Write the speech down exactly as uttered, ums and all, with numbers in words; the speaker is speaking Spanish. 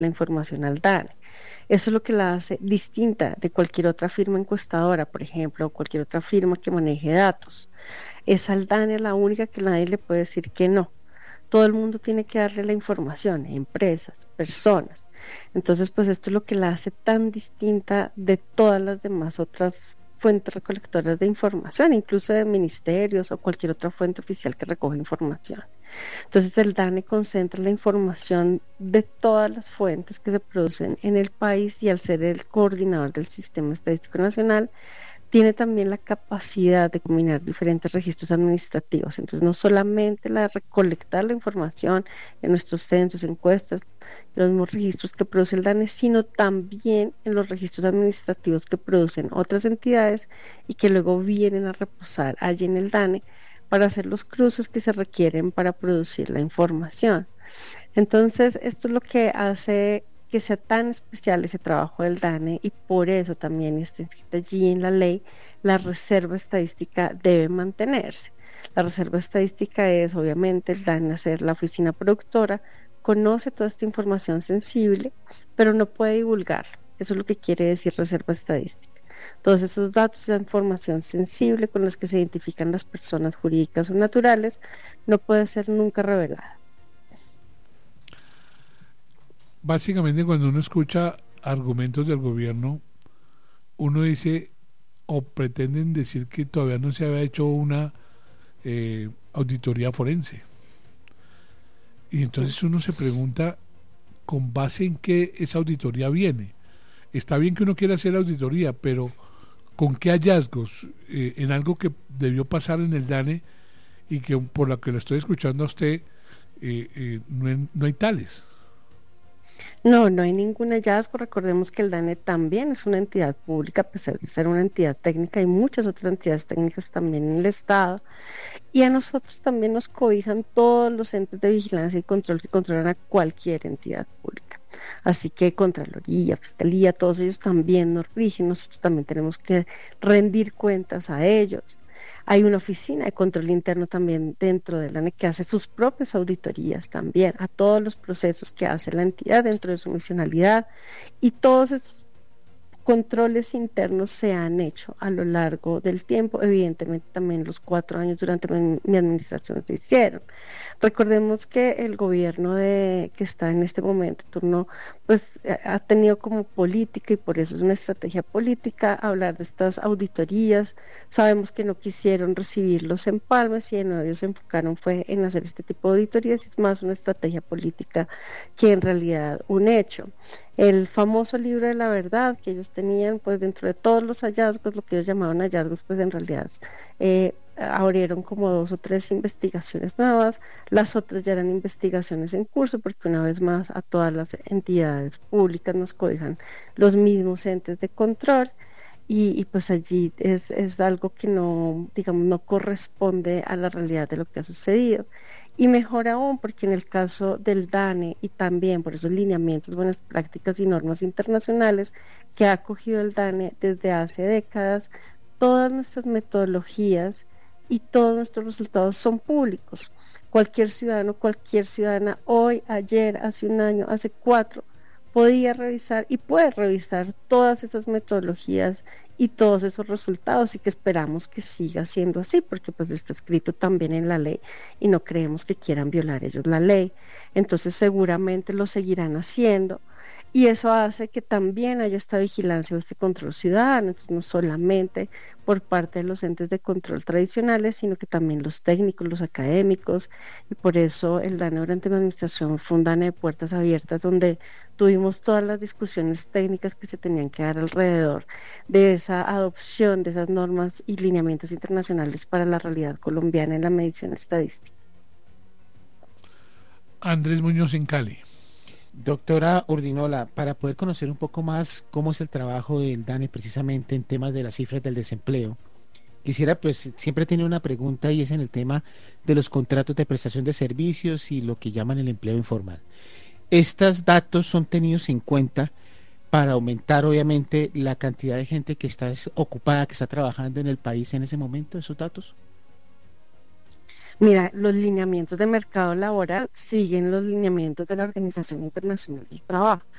la información al DANE. Eso es lo que la hace distinta de cualquier otra firma encuestadora, por ejemplo, o cualquier otra firma que maneje datos. Es al DANE la única que nadie le puede decir que no. Todo el mundo tiene que darle la información, empresas, personas. Entonces, pues esto es lo que la hace tan distinta de todas las demás otras fuentes recolectoras de información, incluso de ministerios o cualquier otra fuente oficial que recoge información. Entonces, el DANE concentra la información de todas las fuentes que se producen en el país y al ser el coordinador del Sistema Estadístico Nacional, tiene también la capacidad de combinar diferentes registros administrativos. Entonces, no solamente la de recolectar la información en nuestros censos, encuestas, los mismos registros que produce el DANE, sino también en los registros administrativos que producen otras entidades y que luego vienen a reposar allí en el DANE para hacer los cruces que se requieren para producir la información. Entonces, esto es lo que hace que sea tan especial ese trabajo del DANE y por eso también está escrito allí en la ley, la reserva estadística debe mantenerse. La reserva estadística es obviamente el DANE hacer la oficina productora, conoce toda esta información sensible, pero no puede divulgarla. Eso es lo que quiere decir reserva estadística. Todos esos datos, esa información sensible con los que se identifican las personas jurídicas o naturales, no puede ser nunca revelada. Básicamente, cuando uno escucha argumentos del gobierno, uno dice o pretenden decir que todavía no se había hecho una eh, auditoría forense. Y entonces uno se pregunta con base en qué esa auditoría viene. Está bien que uno quiera hacer auditoría, pero ¿con qué hallazgos? Eh, en algo que debió pasar en el DANE y que por lo que lo estoy escuchando a usted, eh, eh, no, hay, no hay tales. No, no hay ningún hallazgo. Recordemos que el DANE también es una entidad pública, a pesar de ser una entidad técnica, hay muchas otras entidades técnicas también en el Estado, y a nosotros también nos cobijan todos los entes de vigilancia y control que controlan a cualquier entidad pública. Así que Contraloría, Fiscalía, todos ellos también nos rigen, nosotros también tenemos que rendir cuentas a ellos. Hay una oficina de control interno también dentro del DANE que hace sus propias auditorías también a todos los procesos que hace la entidad dentro de su misionalidad, y todos esos controles internos se han hecho a lo largo del tiempo. Evidentemente también los cuatro años durante mi, mi administración se hicieron. Recordemos que el gobierno de, que está en este momento turno, pues ha tenido como política, y por eso es una estrategia política, hablar de estas auditorías. Sabemos que no quisieron recibir los empalmes y en ellos se enfocaron fue en hacer este tipo de auditorías, y es más una estrategia política que en realidad un hecho. El famoso libro de la verdad que ellos tenían, pues dentro de todos los hallazgos, lo que ellos llamaban hallazgos, pues en realidad eh, abrieron como dos o tres investigaciones nuevas, las otras ya eran investigaciones en curso, porque una vez más a todas las entidades públicas nos cobijan los mismos entes de control, y, y pues allí es, es algo que no, digamos, no corresponde a la realidad de lo que ha sucedido. Y mejor aún, porque en el caso del DANE y también por esos lineamientos, buenas prácticas y normas internacionales que ha acogido el DANE desde hace décadas, todas nuestras metodologías y todos nuestros resultados son públicos. Cualquier ciudadano, cualquier ciudadana, hoy, ayer, hace un año, hace cuatro, podía revisar y puede revisar todas esas metodologías y todos esos resultados, y que esperamos que siga siendo así, porque pues está escrito también en la ley y no creemos que quieran violar ellos la ley. Entonces seguramente lo seguirán haciendo, y eso hace que también haya esta vigilancia o este control ciudadano. Entonces no solamente por parte de los entes de control tradicionales, sino que también los técnicos, los académicos, y por eso el DANE durante mi administración fue un DANE de puertas abiertas, donde tuvimos todas las discusiones técnicas que se tenían que dar alrededor de esa adopción de esas normas y lineamientos internacionales para la realidad colombiana en la medición estadística. Andrés Muñoz en Cali. Doctora Urdinola, para poder conocer un poco más cómo es el trabajo del DANE precisamente en temas de las cifras del desempleo, quisiera, pues siempre tiene una pregunta, y es en el tema de los contratos de prestación de servicios y lo que llaman el empleo informal. ¿Estos datos son tenidos en cuenta para aumentar obviamente la cantidad de gente que está ocupada, que está trabajando en el país en ese momento, esos datos? Mira, los lineamientos de mercado laboral siguen los lineamientos de la Organización Internacional del Trabajo.